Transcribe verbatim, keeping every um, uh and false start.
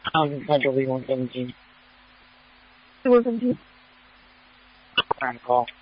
Um, Central V one seventeen. two one seventeen. Trying to call.